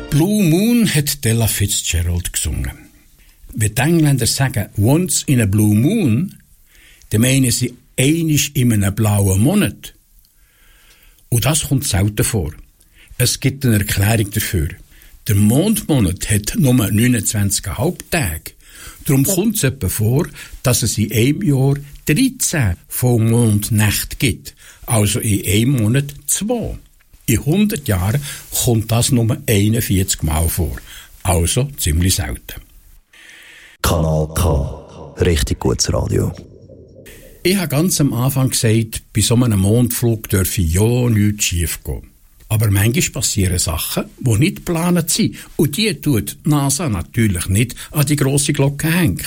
Blue Moon hat Ella Fitzgerald gesungen. Wenn die Engländer sagen «once in a blue moon», dann meinen sie «einisch in einem blauen Monat». Und das kommt selten vor. Es gibt eine Erklärung dafür. Der Mondmonat hat nur 29,5 Tage. Darum kommt es etwa vor, dass es in einem Jahr 13 Vollmondnächte gibt. Also in einem Monat 2. In 100 Jahren kommt das nur 41 Mal vor. Also ziemlich selten. Kanal K. Richtig gutes Radio. Ich habe ganz am Anfang gesagt, bei so einem Mondflug dürfe ja nichts schief gehen. Aber manchmal passieren Sachen, die nicht geplant sind. Und die tut die NASA natürlich nicht an die grosse Glocke hängen.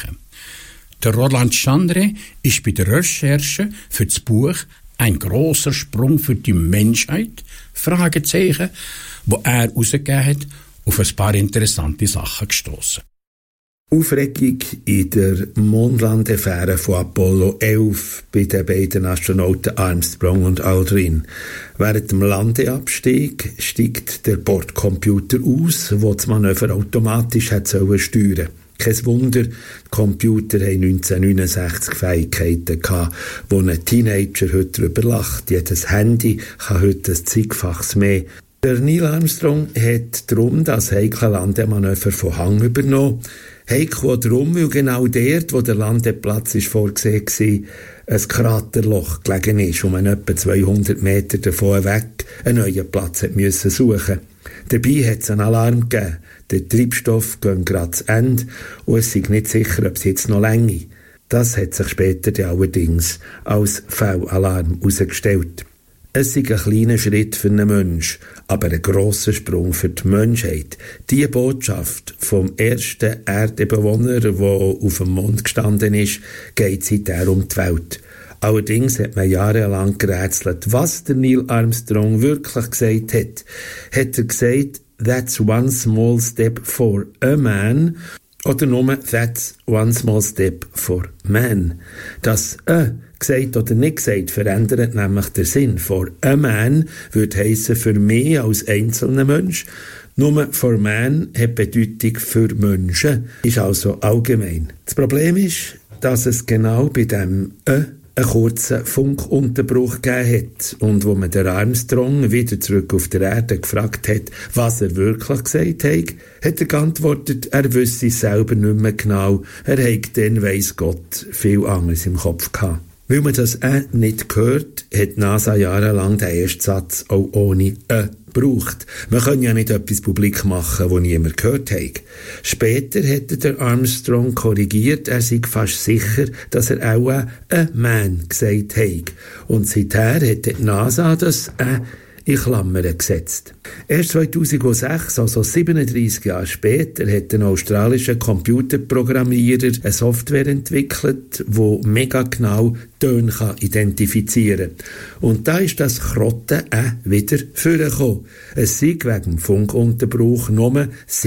Der Roland Chandre ist bei der Recherche für das Buch «Ein grosser Sprung für die Menschheit?» Fragezeichen, wo er herausgegeben hat, auf ein paar interessante Sachen gestossen. Aufregung in der Mondlandeaffäre von Apollo 11 bei den beiden Astronauten Armstrong und Aldrin. Während dem Landeabstieg steigt der Bordcomputer aus, wo das Manöver automatisch hat steuern. Kein Wunder, die Computer haben 1969 Fähigkeiten gehabt, wo ein Teenager heute darüber lacht. Jedes Handy kann heute ein zigfaches mehr. Der Neil Armstrong hat darum das heikle Landemanöver von Hang übernommen. Heikel darum, weil genau dort, wo der Landeplatz vorgesehen war, ein Kraterloch gelegen ist, und man etwa 200 Meter davon weg einen neuen Platz suchen musste. Dabei hat es einen Alarm gegeben. Der Treibstoff geht gerade zu Ende und es ist nicht sicher, ob es jetzt noch länger. Das hat sich später allerdings als Fehlalarm herausgestellt. Es ist ein kleiner Schritt für einen Menschen, aber ein grosser Sprung für die Menschheit. Die Botschaft vom ersten Erdenbewohner, der auf dem Mond gestanden ist, geht seither um die Welt. Allerdings hat man jahrelang gerätselt, was der Neil Armstrong wirklich gesagt hat. Hat er gesagt, «That's one small step for a man», oder nur «That's one small step for man». Das gesagt oder nicht gesagt, verändert nämlich den Sinn. «For a man» würde heissen «für mich als einzelner Mensch». Nur «for man» hat Bedeutung «für Menschen», ist also allgemein. Das Problem ist, dass es genau bei dem einen kurzen Funkunterbruch gegeben hat. Und wo man den Armstrong wieder zurück auf der Erde gefragt hat, was er wirklich gesagt hat, hat er geantwortet, er wüsste es selber nicht mehr genau. Er hat dann, weiss Gott, viel anderes im Kopf gehabt. Weil man das nicht gehört, hat NASA jahrelang den ersten Satz auch ohne gebraucht. Man kann ja nicht etwas publik machen, das niemand gehört hat. Später hätte der Armstrong korrigiert, er sei fast sicher, dass er auch «a man» gesagt hat. Und seither hat die NASA das in Klammern gesetzt. Erst 2006, also 37 Jahre später, hat ein australischer Computerprogrammierer eine Software entwickelt, die mega genau Töne identifizieren kann. Und da ist das Krotte wieder vorgekommen. Es sei wegen dem Funkunterbruch nur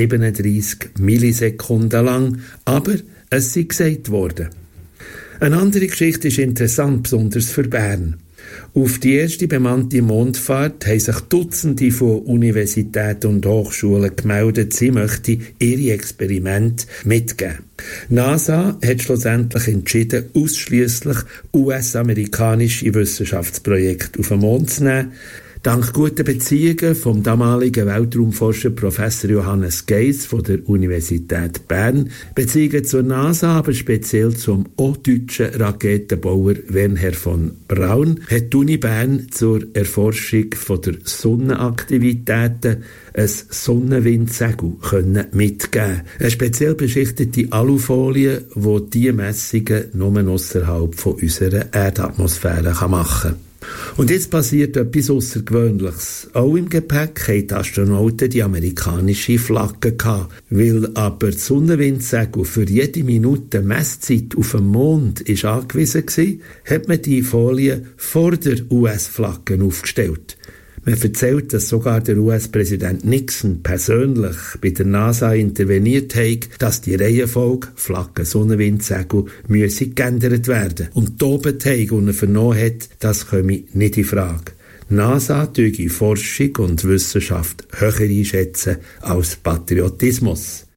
37 Millisekunden lang, aber es sei gesagt worden. Eine andere Geschichte ist interessant, besonders für Bern. Auf die erste bemannte Mondfahrt haben sich Dutzende von Universitäten und Hochschulen gemeldet, sie möchten ihre Experimente mitgeben. NASA hat schlussendlich entschieden, ausschliesslich US-amerikanische Wissenschaftsprojekte auf den Mond zu nehmen. Dank guten Beziehungen vom damaligen Weltraumforscher Professor Johannes Geiss von der Universität Bern, Beziehungen zur NASA, aber speziell zum deutschen Raketenbauer Wernher von Braun, hat die Uni Bern zur Erforschung von der Sonnenaktivitäten ein Sonnenwindsegel mitgeben. Eine speziell beschichtete Alufolie, die diese Messungen nur ausserhalb von unserer Erdatmosphäre machen kann. Und jetzt passiert etwas Außergewöhnliches. Auch im Gepäck hatten die Astronauten die amerikanische Flagge gehabt. Weil aber das Sonnenwindsegel für jede Minute Messzeit auf dem Mond ist angewiesen war, hat man die Folie vor der US-Flagge aufgestellt. Man erzählt, dass sogar der US-Präsident Nixon persönlich bei der NASA interveniert hat, dass die Reihenfolge Flagge, Sonnenwindsegel geändert werden. Und die Oberteig, die er vernommen hat, das komme nicht in Frage. NASA tue Forschung und Wissenschaft höher einschätzen als Patriotismus.